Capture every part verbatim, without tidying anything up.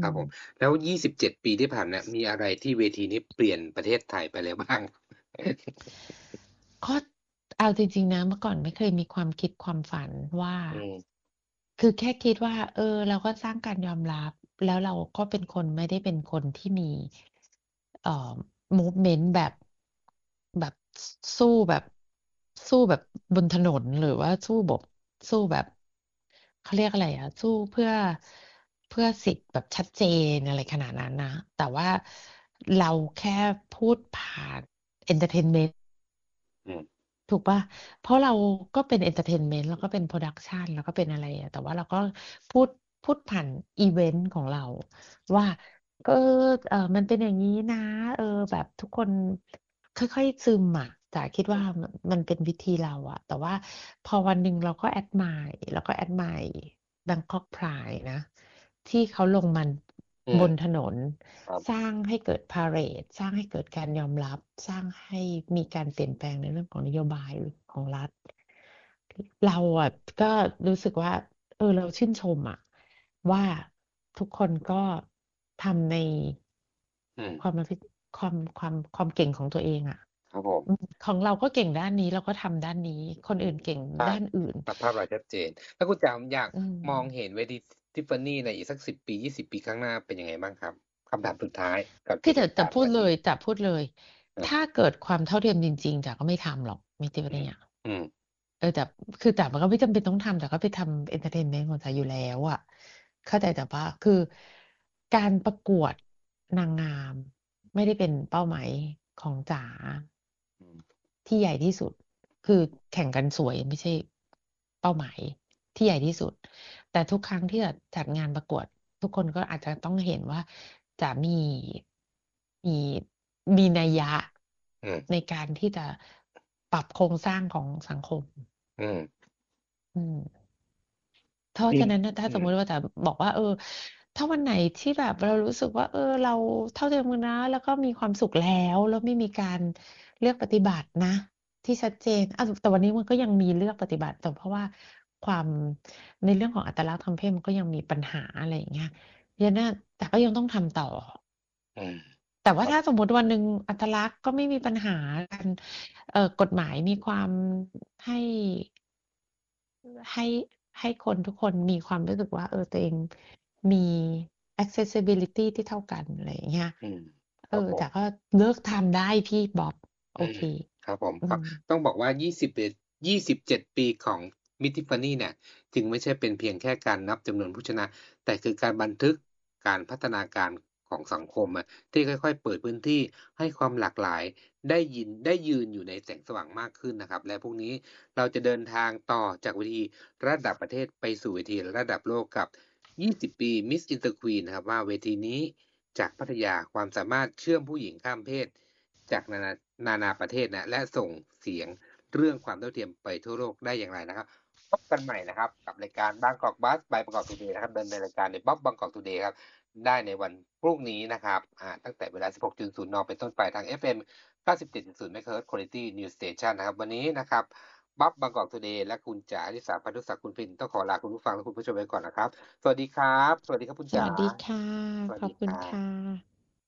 ครับผมอืมแล้ว ยี่สิบเจ็ด ปีที่ผ่านมา มีอะไรที่เวทีนี้เปลี่ยนประเทศไทยไปแล้ว บ้าง? ก็ เอาจริง ๆ นะ เมื่อก่อนไม่เคยมีความคิดความฝันว่าอืมคือแค่คิดว่า เออ เราก็สร้างการยอมรับ แล้วเราก็เป็นคน ไม่ได้เป็นคนที่มี เอ่อ มูฟเมนต์แบบ แบบ ส สู้แบบ สู้แบบบนถนน หรือว่าสู้บก สู้แบบ เขาเรียกอะไรอะ สู้เพื่อ เพื่อสิทธิ์แบบชัดเจน อะไรขนาดนั้นนะ แต่ว่าเราแค่พูดผ่าน เอนเทอร์เทนเมนต์อืมถูกเปล่า? เพราะเราก็เป็น เอนเทอร์เทนเมนต์ เราก็เป็น โพรดักชัน เราก็เป็นอะไรอะ แต่ว่าเราก็พูด พูดผ่านอิเวนต์ของเราว่า เออ เอ่อ มันเป็นอย่างงี้นะ เออ แบบทุกคนค่อย ๆ ซึมอะ จ๋าคิดอวื่ามม มันเป็นวิธีเราอะ แต่ว่าพอวันหนึ่งเราก็ admire เราก็ admire Bangkok Pride นะ ที่เขาลงมาอืมบนถนนครับสร้างให้เกิดพาเหรด สร้างให้เกิดการยอมรับ สร้างให้มีการเปลี่ยนแปลงในเรื่องของนโยบายของรัฐ เราอะก็รู้สึกว่า เออ เราชื่นชมอะว่าทุกคนก็ทำในอืมความรับผิด ความ ความ ความเก่งของตัวเองอะครับผมอืม ของเราก็เก่งด้านนี้ เราก็ทำด้านนี้ คนอื่นเก่งใช่ด้านอื่นภาพ ภาพเราชัดเจน แล้วคุณจ๋า ผมอยากอืมองมเห็นเวที ท Tiffany ในอีกสัก สิบ ปี ยี่สิบ ปีข้างหน้าเป็นยังไงบ้างครับ? คำถามสุดท้ายก่อนคปืิอดจ๋ราายจกะารพในูดวันนี้เลย จ๋าพูดเลยครับถ้าเกิดความเท่าเทียมจริง ๆ จ๋าก็ไม่ทำหรอก Miss อืม Tiffany อะอืมเออ แต่ คือจ๋ามันก็ไม่จำเป็นต้องทำ จ๋าก็ไปทำเอนเทอร์เทนเมนต์ของจ๋าอยู่แล้วอะ เข้าใจจ๋าเปล่า? คือการประกวดนางงามไม่ได้เป็นเป้าหมายของจ๋าอืมที่ใหญ่ที่สุด คือแข่งกันสวยไม่ใช่เป้าหมายที่ใหญ่ที่สุด แต่ทุกครั้งที่แบบจัดงานประกวด ทุกคนก็อาจจะต้องเห็นว่า จ๋ามี มี มีนัยยะอืมในการที่จะปรับโครงสร้างของสังคมอืมอืม เพราะจริงฉะนั้นน่ะ ถ้าอืมสมมุติว่าจ๋าบอกว่า เออ ถ้าวันไหนที่แบบเรารู้สึกว่า เออ เราเท่าเทียมกันนะ แล้วก็มีความสุขแล้ว แล้วไม่มีการเลือกปฏิบัตินะที่ชัดเจน อ้าว แต่วันนี้มันก็ยังมีเลือกปฏิบัติ แต่เพราะว่าความ ในเรื่องของอัตลักษณ์ทางเพศมันก็ยังมีปัญหา อะไรอย่างเงี้ย เพราะฉะนั้นน่ะ จ๋าก็ยังต้องทำต่ออืมแต่ว่คารับถ้าสมมุติวันหนึ่งอัตลักษณ์ก็ไม่มีปัญหากัน เอ่อ กฎหมายมีความให้ ให้ ให้คนทุกคนมีความรู้สึกว่า เออ ตัวเองมี accessibility ที่เท่ากัน อะไรอย่างเงี้ยอืม คเออ จ๋รับผมาก็เลิกทำได้พี่บ๊อบ โออืเคม ครับผมอืก็มต้องบอกว่า ยี่สิบเอ็ด ยี่สิบเจ็ด ปีของ Miss Tiffany เนี่ย จึงไม่ใช่เป็นเพียงแค่การนับจำนวนผู้ชนะ แต่คือการบันทึกการพัฒนาการของสังคมอะ ที่ค่อย ๆ เปิดพื้นที่ให้ความหลากหลายได้ยิน ได้ยืนอยู่ในแสงสว่างมากขึ้นนะครับ และพรุ่งนี้เราจะเดินทางต่อจากเวทีระดับประเทศไปสู่เวทีระดับโลกกับ ยี่สิบ ปี Miss Inter Queen นะครับว่า เวทีนี้จะพัทยาความสามารถเชื่อมผู้หญิงข้ามเพศจากนานา นานาประเทศนะ และส่งเสียงเรื่องความเท่าเทียมไปทั่วโลกได้อย่างไรนะครับ พบกันใหม่นะครับกับรายการ Bangkok Buzz by Bangkok Today นะครับ ดำเนินรายการโดยบ๊อบ Bangkok Today ครับ ได้ในวันพรุ่งนี้นะครับ อ่า ตั้งแต่เวลา สิบหกจุดศูนย์ น. เป็นต้นไปทาง เอฟ เอ็ม เก้าสิบเจ็ดจุดศูนย์ เมกะเฮิรตซ์ Quality News Station นะครับ วันนี้นะครับบ๊อบ Bangkok Today และคุณจ๋า อลิสา พันธุศักดิ์ คุณพิน ต้องขอลาคุณผู้ฟังและคุณผู้ชมไปก่อนนะครับ สวัสดีครับ สวัสดีครับคุณจ๋สวาัสดีค่ะสวัสดีครขอบคุณัคบ่ะ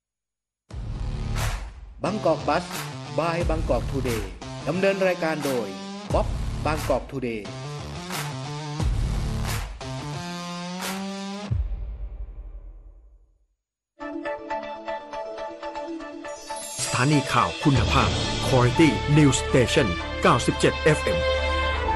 Bangkok Buzz by Bangkok Today ดำเนินรายการโดยบ๊อบ Bangkok Today สถานีข่าวคุณภาพ Quality News Station เก้าสิบเจ็ด เอฟ เอ็ม